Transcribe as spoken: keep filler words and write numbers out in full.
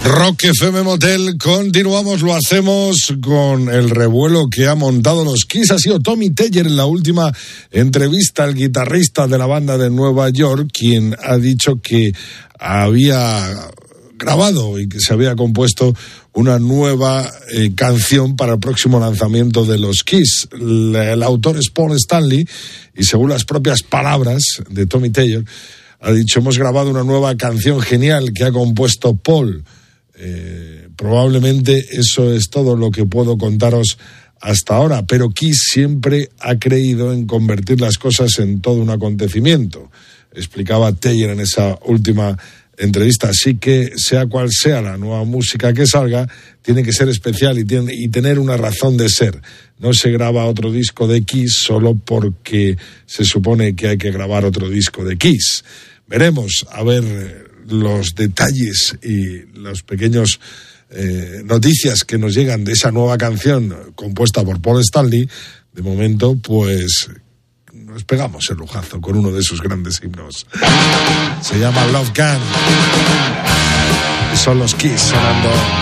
Rock F M Motel, continuamos, lo hacemos con el revuelo que ha montado los Kiss. Ha sido Tommy Thayer en la última entrevista, el guitarrista de la banda de Nueva York, quien ha dicho que había grabado y que se había compuesto una nueva eh, canción para el próximo lanzamiento de los Kiss. El, el autor es Paul Stanley y según las propias palabras de Tommy Thayer, ha dicho: hemos grabado una nueva canción genial que ha compuesto Paul. Eh, probablemente eso es todo lo que puedo contaros hasta ahora, pero Kiss siempre ha creído en convertir las cosas en todo un acontecimiento, explicaba Thayer en esa última entrevista. Así que sea cual sea la nueva música que salga, tiene que ser especial y, tiene, y tener una razón de ser. No se graba otro disco de Kiss solo porque se supone que hay que grabar otro disco de Kiss. Veremos, a ver los detalles y los pequeños eh, noticias que nos llegan de esa nueva canción compuesta por Paul Stanley. De momento, pues nos pegamos el lujazo con uno de sus grandes himnos. Se llama Love Gun y son los Kiss sonando.